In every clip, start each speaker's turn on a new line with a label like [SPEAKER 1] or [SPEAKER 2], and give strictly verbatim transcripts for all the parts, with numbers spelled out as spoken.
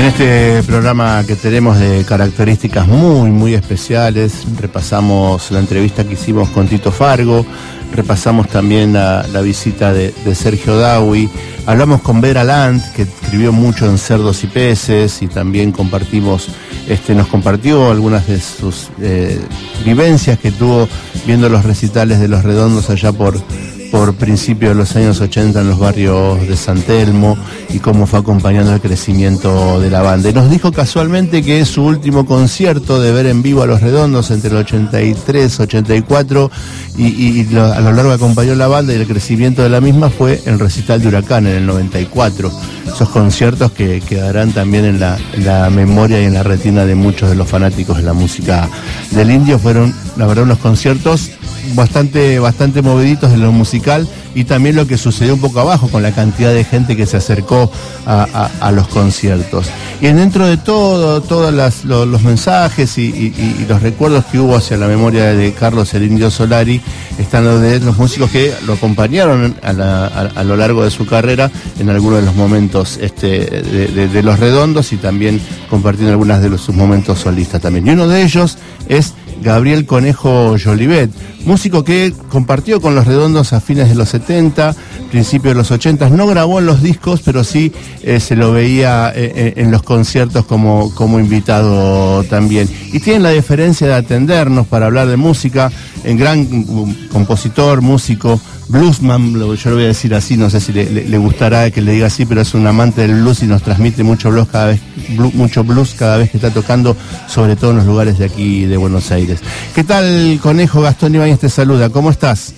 [SPEAKER 1] este programa que tenemos de características muy, muy especiales, repasamos la entrevista que hicimos con Tito Fargo, repasamos también la, la visita de, de Sergio Dawi, hablamos con Vera Land, que escribió mucho en Cerdos y Peces, y también compartimos, este, nos compartió algunas de sus eh, vivencias que tuvo viendo los recitales de Los Redondos allá por... por principios de los años ochenta en los barrios de San Telmo, y cómo fue acompañando el crecimiento de la banda. Y nos dijo casualmente que su último concierto de ver en vivo a Los Redondos entre el ochenta y tres, ochenta y cuatro, y, y, y lo, a lo largo acompañó la banda y el crecimiento de la misma fue el recital de Huracán en el noventa y cuatro. Esos conciertos que quedarán también en la, en la memoria y en la retina de muchos de los fanáticos de la música del Indio. Fueron, la verdad, unos conciertos bastante bastante moviditos en lo musical, y también lo que sucedió un poco abajo con la cantidad de gente que se acercó a, a, a los conciertos. Y dentro de todo, todos las, los, los mensajes y, y, y los recuerdos que hubo hacia la memoria de Carlos el Indio Solari, están los de los músicos que lo acompañaron a, la, a, a lo largo de su carrera en algunos de los momentos este, de, de, de Los Redondos, y también compartiendo algunos de los, sus momentos solistas también. Y uno de ellos es Gabriel Conejo Jolivet, músico que compartió con Los Redondos a fines de los setenta, principios de los ochenta, no grabó en los discos, pero sí eh, se lo veía eh, en los conciertos como, como invitado también. Y tiene la deferencia de atendernos para hablar de música, en gran um, compositor, músico, bluesman, yo lo voy a decir así, no sé si le, le, le gustará que le diga así, pero es un amante del blues y nos transmite mucho blues cada vez, blues, mucho blues cada vez que está tocando, sobre todo en los lugares de aquí de Buenos Aires. ¿Qué tal, Conejo? Gastón Ibáñez te saluda, ¿cómo estás?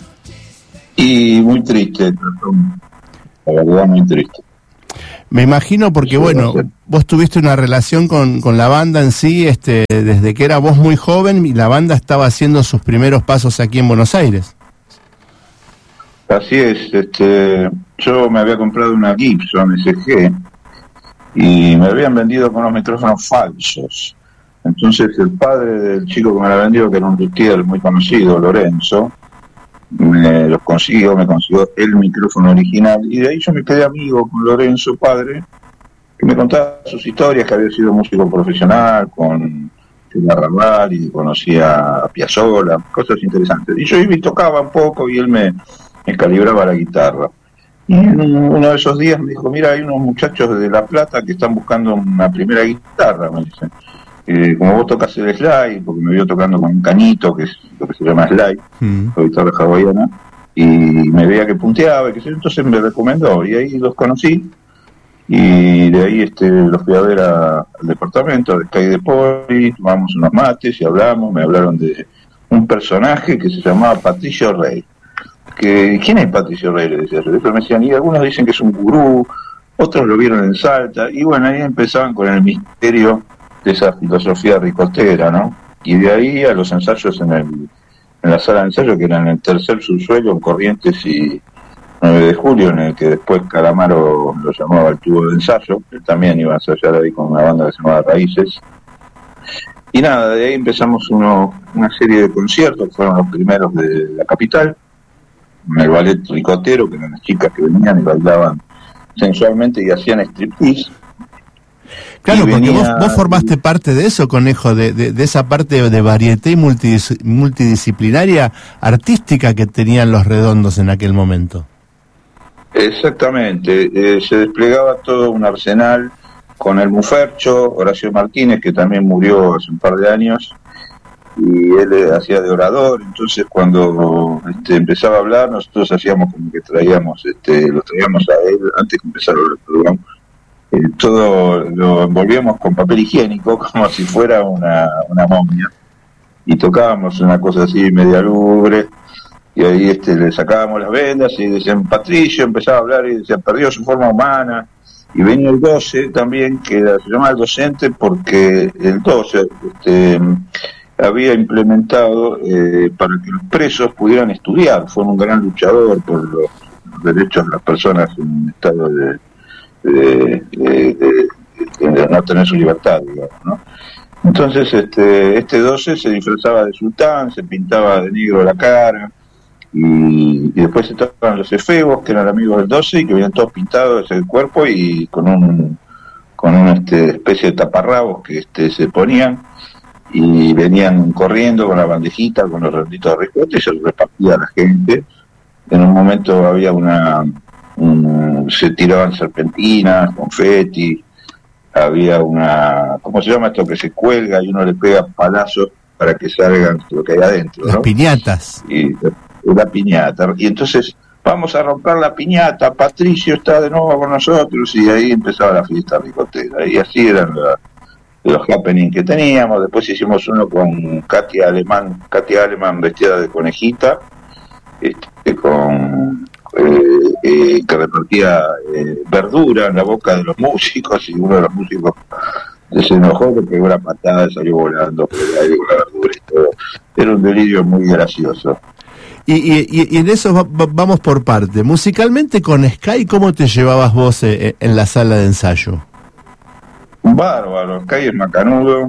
[SPEAKER 2] Y muy triste, la verdad, muy triste.
[SPEAKER 1] Me imagino porque, bueno, vos tuviste una relación con, con la banda en sí, este, desde que era vos muy joven, y la banda estaba haciendo sus primeros pasos aquí en Buenos Aires.
[SPEAKER 2] Así es, este, yo me había comprado una Gibson S G y me habían vendido con unos micrófonos falsos. Entonces el padre del chico que me la vendió, que era un luthier muy conocido, Lorenzo, me los consiguió, me consiguió el micrófono original, y de ahí yo me quedé amigo con Lorenzo, padre, que me contaba sus historias, que había sido músico profesional con Raval y conocía a Piazzolla, cosas interesantes. Y yo iba y tocaba un poco y él me, me calibraba la guitarra. Y en uno de esos días me dijo: mira, hay unos muchachos de La Plata que están buscando una primera guitarra, me dicen. Eh, como vos tocas el slide, porque me vio tocando con un canito, que es lo que se llama slide, mm. la guitarra hawaiana, y me veía que punteaba, y que entonces me recomendó, y ahí los conocí, y de ahí este los fui a ver a, al departamento de Sky de Poli, tomamos unos mates y hablamos, me hablaron de un personaje que se llamaba Patricio Rey. Que, ¿quién es Patricio Rey? Le decía yo. Después me decían, y algunos dicen que es un gurú, otros lo vieron en Salta, y bueno, ahí empezaban con el misterio de esa filosofía ricotera, ¿no? Y de ahí a los ensayos en el en la sala de ensayo, que era en el tercer subsuelo, en Corrientes y nueve de julio, en el que después Calamaro lo llamaba el tubo de ensayo. Él también iba a ensayar ahí con una banda que se llamaba Raíces. Y nada, de ahí empezamos uno, una serie de conciertos, que fueron los primeros de la capital, en el ballet ricotero, que eran las chicas que venían y bailaban sensualmente y hacían striptease.
[SPEAKER 1] Claro, porque venía... vos, vos formaste parte de eso, Conejo, de, de, de esa parte de varieté y multidis, multidisciplinaria artística que tenían Los Redondos en aquel momento.
[SPEAKER 2] Exactamente, eh, se desplegaba todo un arsenal con el Mufercho, Horacio Martínez, que también murió hace un par de años, y él eh, hacía de orador. Entonces cuando este, empezaba a hablar, nosotros hacíamos como que traíamos, este, lo traíamos a él antes que empezara el programa. Eh, todo lo envolvíamos con papel higiénico como si fuera una, una momia, y tocábamos una cosa así media lúgubre, y ahí este, le sacábamos las vendas y decían Patricio, empezaba a hablar y decía perdió su forma humana. Y venía el doce también, que era, se llamaba el docente porque el doce este, había implementado eh, para que los presos pudieran estudiar. Fue un gran luchador por los, los derechos de las personas en estado de De, de, de, de no tener su libertad, digamos, ¿no? Entonces este este doce se disfrazaba de sultán, se pintaba de negro la cara, y, y después estaban los efebos, que eran amigos del doce y que venían todos pintados el cuerpo y con un con una este, especie de taparrabos que este, se ponían y venían corriendo con la bandejita, con los redonditos de ricota y se los repartía a la gente. En un momento había una, un, se tiraban serpentinas, confeti, había una, ¿cómo se llama esto que se cuelga y uno le pega palazos para que salgan lo que hay adentro?
[SPEAKER 1] Las
[SPEAKER 2] ¿no?
[SPEAKER 1] piñatas.
[SPEAKER 2] Y la piñata. Y entonces, vamos a romper la piñata, Patricio está de nuevo con nosotros, y ahí empezaba la fiesta ricotera. Y así eran la, los happenings que teníamos. Después hicimos uno con Katia Alemán, Katia Alemán vestida de conejita, este, con eh, eh, que repartía eh, verdura en la boca de los músicos, y uno de los músicos se enojó, le pegó una patada, salió volando por el aire con la verdura y todo. Era un delirio muy gracioso.
[SPEAKER 1] Y, y, y en eso va, va, vamos por parte. Musicalmente con Sky, ¿cómo te llevabas vos eh, en la sala de ensayo?
[SPEAKER 2] Bárbaro, Sky es macanudo,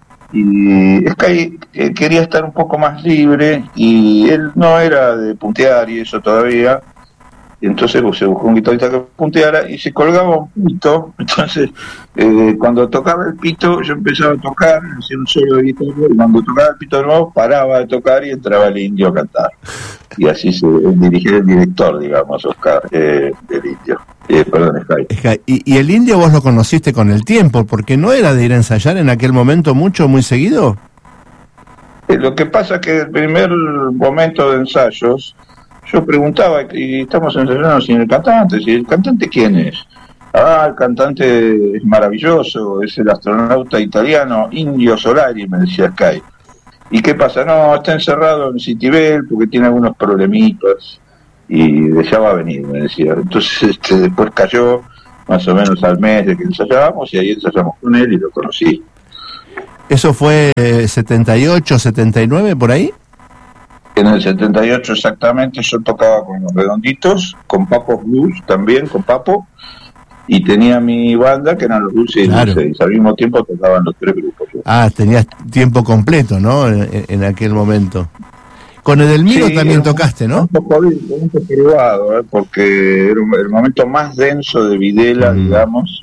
[SPEAKER 2] y Sky eh, quería estar un poco más libre, y él no era de puntear y eso todavía. Y entonces pues, se buscó un guitarrista que punteara y se colgaba un pito. Entonces, eh, cuando tocaba el pito, yo empezaba a tocar, hacía un solo de guitarra, y cuando tocaba el pito de nuevo, paraba de tocar y entraba el indio a cantar. Y así se dirigía el director, digamos, Oscar, eh, del indio. Eh, perdón, Sky.
[SPEAKER 1] Sky. Y, y el indio vos lo conociste con el tiempo, porque no era de ir a ensayar en aquel momento mucho, muy seguido.
[SPEAKER 2] Eh, lo que pasa es que el primer momento de ensayos, yo preguntaba, y estamos ensayando sin el cantante, ¿y el cantante quién es? Ah, el cantante es maravilloso, es el astronauta italiano Indio Solari, me decía Sky. ¿Y qué pasa? No, está encerrado en Citibel porque tiene algunos problemitas y ya va a venir, me decía. Entonces este, después cayó más o menos al mes de que ensayábamos, y ahí ensayamos con él y lo conocí.
[SPEAKER 1] ¿Eso fue eh, setenta y ocho, setenta y nueve, por ahí?
[SPEAKER 2] En el setenta y ocho exactamente yo tocaba con los Redonditos, con Papo Blues también, con Papo, y tenía mi banda que eran los Dulces y
[SPEAKER 1] Claro.
[SPEAKER 2] Dulces, al mismo tiempo tocaban los tres grupos.
[SPEAKER 1] Ah, tenías tiempo completo, ¿no? En, en aquel momento. Con Edelmiro
[SPEAKER 2] Sí,
[SPEAKER 1] también
[SPEAKER 2] era un-
[SPEAKER 1] tocaste, ¿no?
[SPEAKER 2] Un poco, un poco privado, ¿eh? Porque era un- el momento más denso de Videla,
[SPEAKER 1] Mm.
[SPEAKER 2] digamos,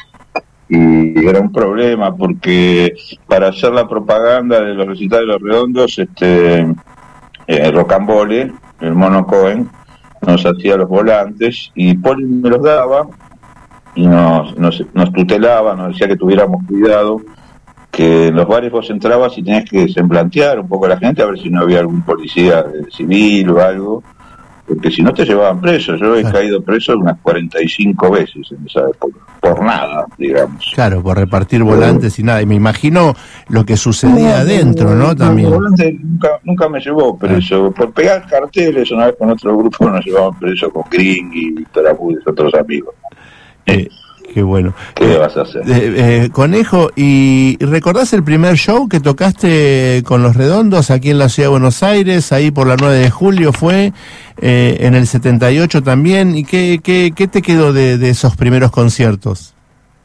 [SPEAKER 2] y era un problema porque para hacer la propaganda de los recitales de los Redondos, este eh, Rocambole, el Mono Cohen, nos hacía los volantes y Poli me los daba y nos, nos, nos tutelaba, nos decía que tuviéramos cuidado, que en los bares vos entrabas y tenías que semblantear un poco a la gente a ver si no había algún policía eh, civil o algo, porque si no te llevaban preso. Yo he
[SPEAKER 1] Claro.
[SPEAKER 2] caído preso unas cuarenta y cinco veces en esa época, por nada, digamos.
[SPEAKER 1] Claro, por repartir volantes y nada. Y me imagino lo que sucedía adentro, ¿no? También.
[SPEAKER 2] Volante nunca, nunca me llevó preso. Por pegar carteles, una vez con otro grupo nos llevaban preso con Green y Víctor Abud y otros amigos.
[SPEAKER 1] Eh, qué bueno.
[SPEAKER 2] ¿Qué le
[SPEAKER 1] Eh,
[SPEAKER 2] vas a hacer?
[SPEAKER 1] eh, eh, Conejo, ¿y recordás el primer show que tocaste con Los Redondos aquí en la ciudad de Buenos Aires? Ahí por la nueve de julio fue, eh, en el setenta y ocho también. ¿Y qué, qué, qué te quedó de, de esos primeros conciertos?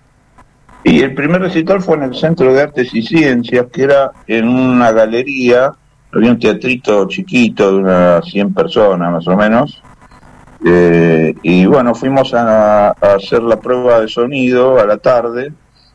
[SPEAKER 2] Y el primer recital fue en el Centro de Artes y Ciencias, que era en una galería, había un teatrito chiquito de unas cien personas más o menos, eh, y bueno, fuimos a, a hacer la prueba de sonido a la tarde,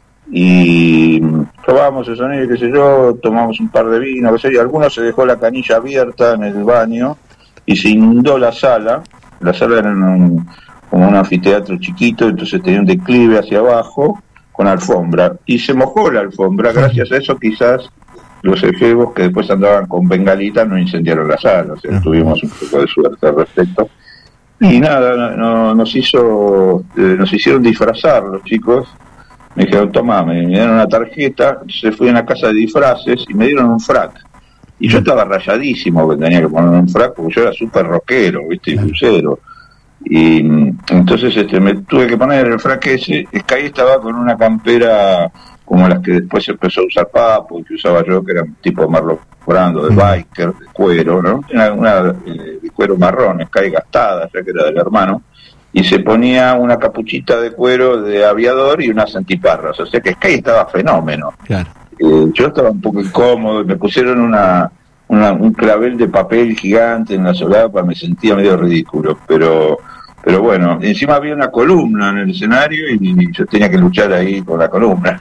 [SPEAKER 2] y probamos el sonido, qué sé yo, tomamos un par de vinos, qué sé yo, y algunos se dejó la canilla abierta en el baño, y se inundó la sala. La sala era un, como un anfiteatro chiquito, entonces tenía un declive hacia abajo, con alfombra, y se mojó la alfombra. Gracias a eso quizás los efebos que después andaban con bengalitas no incendiaron la sala, o sea, tuvimos un poco de suerte al respecto. Y nada, no, no, nos hizo eh, nos hicieron disfrazar los chicos. Me dijeron, toma, me dieron una tarjeta, se fui a una casa de disfraces y me dieron un frac. Y yo estaba rayadísimo que tenía que poner un frac porque yo era súper rockero, viste, y blusero. Y entonces este, me tuve que poner el frac ese. Sky estaba con una campera como las que después se empezó a usar Papo, que usaba yo, que era un tipo Marlon Brando, de biker, de cuero, ¿no? Una, una eh, de cuero marrón, Sky gastada, ya que era del hermano, y se ponía una capuchita de cuero de aviador y unas antiparras, o sea que Sky estaba fenómeno.
[SPEAKER 1] Claro.
[SPEAKER 2] Eh, yo estaba un poco incómodo, me pusieron una, una un clavel de papel gigante en la solapa, me sentía medio ridículo, pero Pero bueno, encima había una columna en el escenario y yo tenía que luchar ahí con la columna.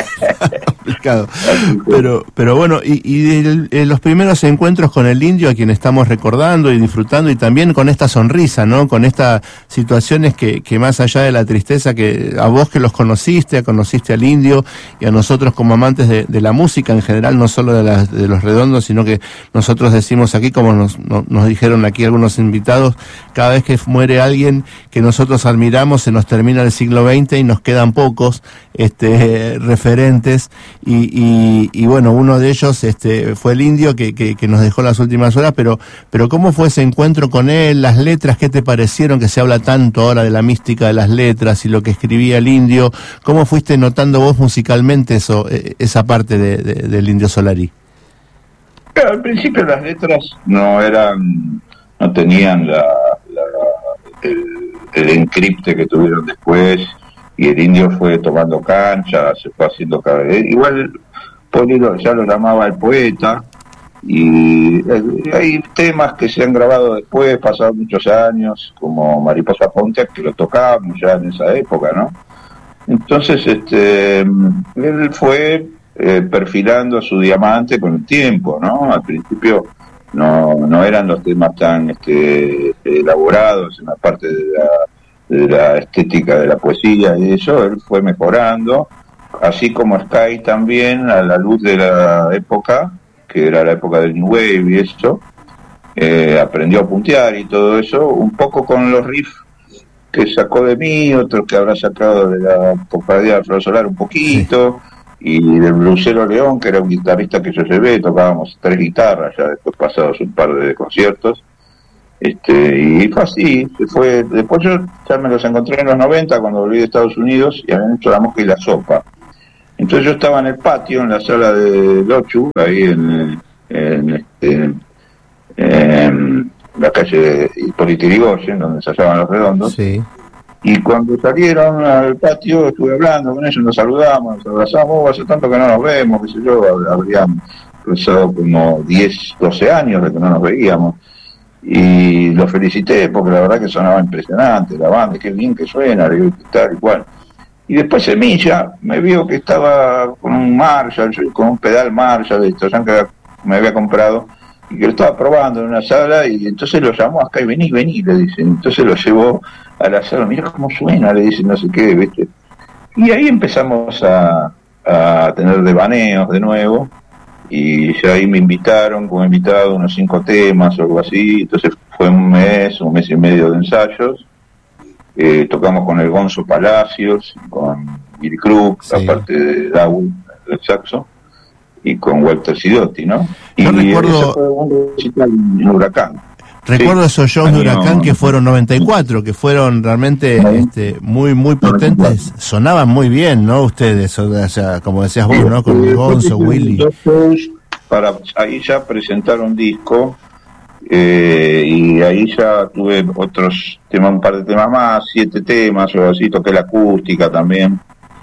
[SPEAKER 1] pero pero bueno, y, y el, el, los primeros encuentros con el Indio, a quien estamos recordando y disfrutando, y también con esta sonrisa, ¿no? Con estas situaciones que, que más allá de la tristeza, que a vos que los conociste, conociste al Indio, y a nosotros como amantes de, de la música en general, no solo de, la, de los Redondos, sino que nosotros decimos aquí, como nos, no, nos dijeron aquí algunos invitados, cada vez que muere alguien que nosotros admiramos, se nos termina el siglo veinte y nos quedan pocos este, referentes, y, y, y bueno, uno de ellos este, fue el Indio, que, que, que nos dejó las últimas horas, pero, pero ¿cómo fue ese encuentro con él? Las letras, ¿qué te parecieron? Que se habla tanto ahora de la mística de las letras y lo que escribía el Indio. ¿Cómo fuiste notando vos musicalmente eso, esa parte de, de, del Indio Solari?
[SPEAKER 2] Pero al principio las letras no eran, no tenían la, la el, el encripte que tuvieron después, y el Indio fue tomando cancha, se fue haciendo cada vez. Igual Poli ya lo llamaba el poeta, y hay temas que se han grabado después, pasados muchos años, como Mariposa Pontiac, que lo tocábamos ya en esa época, ¿no? Entonces, este, él fue eh, perfilando a su diamante con el tiempo, ¿no? Al principio no no eran los temas tan este, elaborados en la parte de la, de la estética de la poesía y eso. Él fue mejorando, así como Sky también, a la luz de la época, que era la época del New Wave y eso, eh, aprendió a puntear y todo eso, un poco con los riffs que sacó de mí, otros que habrá sacado de la cofradía de Flor Solar un poquito, sí. Y del Blusero León, que era un guitarrista que yo llevé, tocábamos tres guitarras, ya después pasados un par de conciertos, este y fue así, se fue. Después yo ya me los encontré en los noventa cuando volví de Estados Unidos y habían hecho La Mosca y la Sopa. Entonces yo estaba en el patio, en la sala de Lochu, ahí en, en, este, en la calle de Hipólito Yrigoyen, donde se hallaban los Redondos.
[SPEAKER 1] Sí.
[SPEAKER 2] Y cuando salieron al patio estuve hablando con ellos, nos saludamos, nos abrazamos, hace tanto que no nos vemos, qué sé yo, habrían pasado como diez, doce años de que no nos veíamos. Y los felicité porque la verdad que sonaba impresionante, la banda, qué bien que suena, le digo, tal y cual. Y después Semilla me vio que estaba con un Marshall, con un pedal Marshall de estos que me había comprado, y que lo estaba probando en una sala, y entonces lo llamó acá y vení, vení, le dicen. Entonces lo llevó a la sala, mira cómo suena, le dicen, no sé qué, ¿viste? Y ahí empezamos a, a tener devaneos de nuevo, y ya ahí me invitaron como invitado unos cinco temas o algo así. Entonces fue un mes, un mes y medio de ensayos. Eh, tocamos con el Gonzo Palacios, con Billy Krug, sí. Aparte de Dawi, el saxo, y con Walter Sidotti, ¿no?
[SPEAKER 1] Yo
[SPEAKER 2] y
[SPEAKER 1] recuerdo...
[SPEAKER 2] eso fue un recital en Huracán.
[SPEAKER 1] Recuerdo sí, esos shows de Huracán
[SPEAKER 2] no,
[SPEAKER 1] que fueron noventa y cuatro, que fueron realmente no, este, muy muy potentes, noventa y cuatro. Sonaban muy bien, ¿no? Ustedes, o sea, como decías vos, ¿no? Con el Gonzo, Willy.
[SPEAKER 2] Para ahí ya presentaron disco, eh, y ahí ya tuve otros temas, un par de temas más, siete temas o así, toqué la acústica también.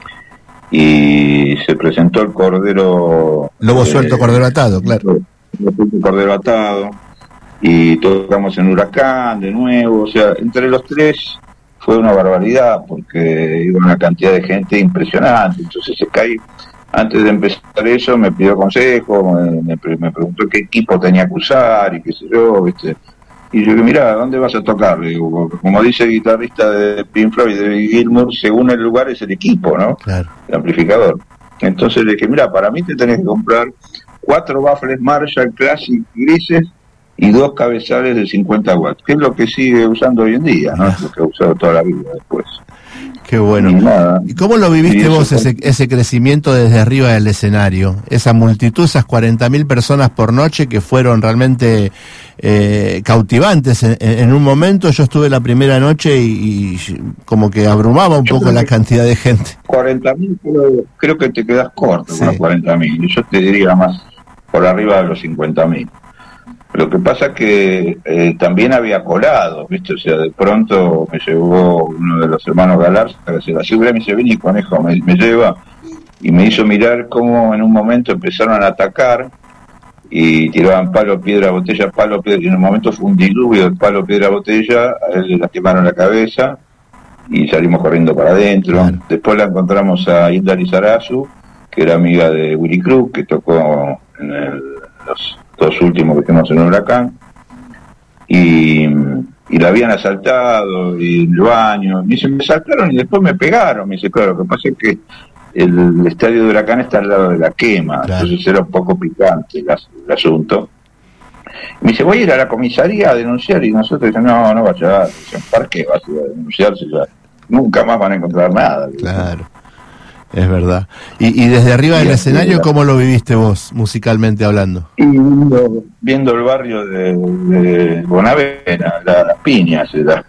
[SPEAKER 2] Y se presentó el Cordero...
[SPEAKER 1] Lobo eh, Suelto, Cordero Atado, claro.
[SPEAKER 2] El Cordero Atado. Y tocamos en Huracán de nuevo, o sea, entre los tres fue una barbaridad porque iba una cantidad de gente impresionante. Entonces Sky, antes de empezar eso, me pidió consejo, me, me, me preguntó qué equipo tenía que usar y qué sé yo, ¿viste? Y yo dije, mira, ¿dónde vas a tocar? Le digo, como dice el guitarrista de Pink Floyd, de Gilmour, según el lugar es el equipo, ¿no?
[SPEAKER 1] Claro.
[SPEAKER 2] El amplificador. Entonces le dije, mira, para mí te tenés que comprar cuatro baffles Marshall Classic grises y dos cabezales de cincuenta watts, que es lo que sigue usando hoy en día, ¿no? Es lo que ha usado toda la vida después.
[SPEAKER 1] Qué bueno. Y, nada, ¿Y cómo lo viviste vos ese, ese crecimiento desde arriba del escenario? Esa multitud, esas cuarenta mil personas por noche que fueron realmente eh, cautivantes. En, en un momento yo estuve la primera noche y, y como que abrumaba un yo poco la cantidad de gente.
[SPEAKER 2] cuarenta mil, creo, creo que te quedas corto, sí, con los cuarenta mil. Yo te diría más por arriba de los cincuenta mil. Lo que pasa es que eh, también había colado, ¿viste? O sea, de pronto me llevó uno de los hermanos Galarza, que se la asegura, me dice, vení, conejo, me, me lleva, y me hizo mirar cómo en un momento empezaron a atacar y tiraban palo, piedra, botella, palo, piedra, y en un momento fue un diluvio de palo, piedra, botella, a él le lastimaron la cabeza y salimos corriendo para adentro. Claro. Después la encontramos a Hilda Lizarazu, que era amiga de Willy Cruz, que tocó en el, los dos últimos que hicimos en el Huracán, y, y la habían asaltado y en el baño. Me dice, me saltaron y después me pegaron. Me dice, claro, lo que pasa es que el estadio de Huracán está al lado de la quema, claro. Entonces era un poco picante el, el asunto. Me dice, voy a ir a la comisaría a denunciar, y nosotros dicen, no, no vaya, ¿para qué vas a denunciar si ya nunca más van a encontrar nada?
[SPEAKER 1] Claro, es verdad. Y, y desde arriba del escenario, ¿cómo lo viviste vos, musicalmente hablando?
[SPEAKER 2] Y viendo, viendo el barrio de, de Bonavena, la, las piñas, era...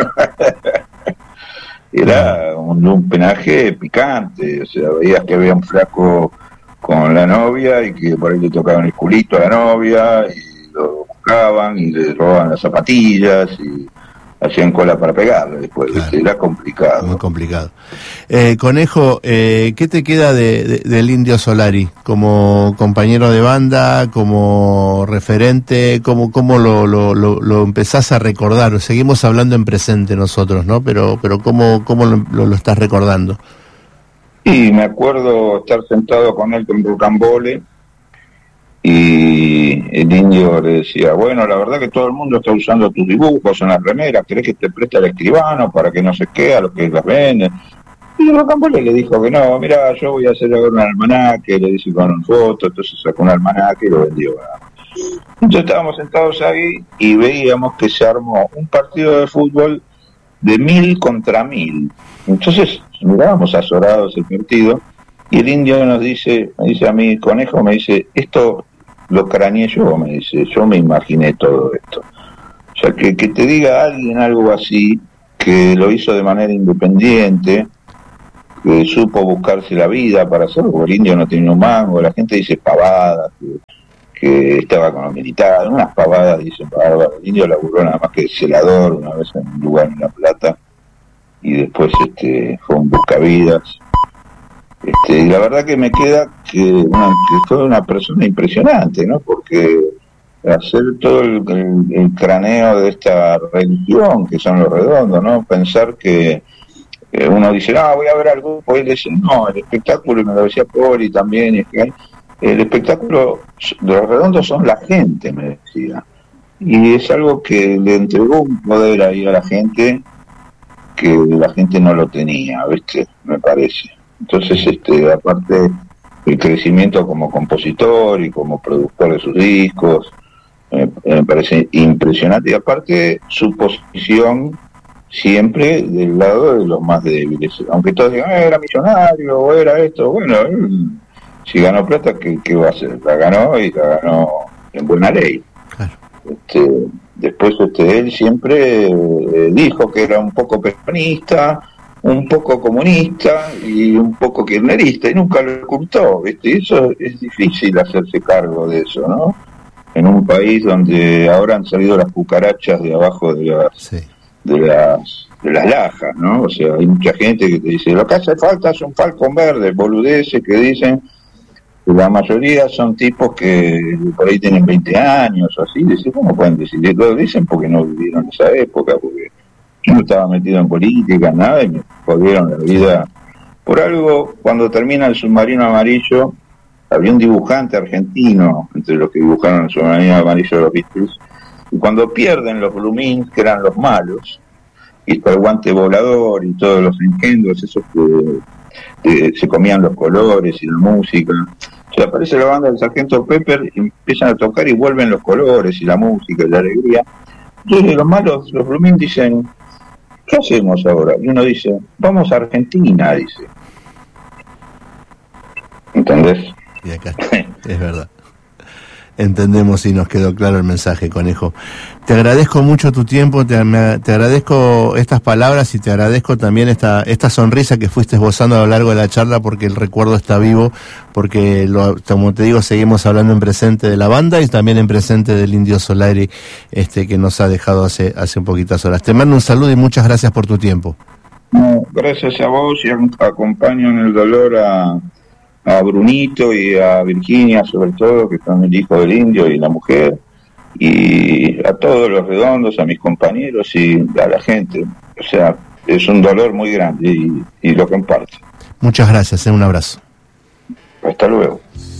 [SPEAKER 2] Era un, un penaje picante, o sea, veías que había un flaco con la novia y que por ahí le tocaban el culito a la novia y lo buscaban y le robaban las zapatillas y hacían cola para pegarle después. Claro. Era complicado.
[SPEAKER 1] Muy complicado. Eh, Conejo, eh, ¿qué te queda de, de, del Indio Solari? Como compañero de banda, como referente, ¿cómo, cómo lo, lo, lo, lo empezás a recordar? Seguimos hablando en presente nosotros, ¿no? Pero, pero ¿cómo, cómo lo, lo, lo estás recordando?
[SPEAKER 2] Y me acuerdo estar sentado con él con Rocambole, y el Indio le decía, bueno, la verdad que todo el mundo está usando tus dibujos en las remeras, ¿querés que te preste al escribano para que no se quede a los que las venden? Y Rocambole le dijo que no, mira, yo voy a hacer ahora un almanaque, le dice con fotos, entonces sacó un almanaque y lo vendió. Entonces estábamos sentados ahí y veíamos que se armó un partido de fútbol de mil contra mil. Entonces mirábamos azorados el partido y el Indio nos dice, me dice a mí, Conejo, me dice, esto lo craneé yo, me dice, yo me imaginé todo esto. O sea, que, que te diga alguien algo así, que lo hizo de manera independiente, que supo buscarse la vida para hacerlo, porque el Indio no tenía un mango, la gente dice pavadas, que, que estaba con los militares, unas pavadas dicen pavadas. El Indio laburó nada más que celador una vez en un lugar en La Plata, y después este fue un buscavidas. Este, y la verdad que me queda que, una, que fue una persona impresionante, ¿no? Porque hacer todo el, el, el craneo de esta religión que son los redondos, ¿no? Pensar que eh, uno dice, no, voy a ver algo, pues él dice, no, el espectáculo, y me lo decía Poli también, es que el espectáculo de los redondos son la gente, me decía. Y es algo que le entregó un poder ahí a la gente que la gente no lo tenía, ¿viste? Me parece. Entonces, este, aparte, el crecimiento como compositor y como productor de sus discos, eh, me parece impresionante. Y aparte, su posición siempre del lado de los más débiles. Aunque todos digan, eh, era millonario, o era esto, bueno, él, si ganó plata, ¿qué, qué va a hacer? La ganó y la ganó en buena ley. Claro. Este, después, este, él siempre eh, dijo que era un poco peronista, un poco comunista y un poco kirchnerista, y nunca lo ocultó, ¿viste? Y eso es difícil hacerse cargo de eso, ¿no? En un país donde ahora han salido las cucarachas de abajo de las, sí. de las de las lajas, ¿no? O sea, hay mucha gente que te dice, lo que hace falta es un falcón verde, boludeces que dicen, que la mayoría son tipos que por ahí tienen veinte años o así, dicen, ¿cómo pueden decir? Lo dicen porque no vivieron esa época, porque yo no estaba metido en política, nada, y me jodieron la vida. Por algo, cuando termina el Submarino Amarillo, había un dibujante argentino entre los que dibujaron el Submarino Amarillo de los Beatles, y cuando pierden los Blumins, que eran los malos, y está el guante volador y todos los engendros, esos que, que se comían los colores y la música, se aparece la banda del Sargento Pepper y empiezan a tocar y vuelven los colores y la música y la alegría. Entonces los malos, los Blumins dicen, ¿qué hacemos ahora? Y uno dice, vamos a Argentina, dice. ¿Entendés?
[SPEAKER 1] Y acá es verdad. Entendemos y nos quedó claro el mensaje, Conejo. Te agradezco mucho tu tiempo, te, me, te agradezco estas palabras y te agradezco también esta esta sonrisa que fuiste esbozando a lo largo de la charla, porque el recuerdo está vivo, porque lo, como te digo, seguimos hablando en presente de la banda y también en presente del Indio Solari, este, que nos ha dejado hace hace un poquitas horas. Te mando un saludo y muchas gracias por tu tiempo.
[SPEAKER 2] No, gracias a vos, y acompaño en el dolor a a Brunito y a Virginia, sobre todo, que son el hijo del indio y la mujer, y a todos los redondos, a mis compañeros y a la gente. O sea, es un dolor muy grande y, y lo comparto.
[SPEAKER 1] Muchas gracias, eh, un abrazo.
[SPEAKER 2] Hasta luego.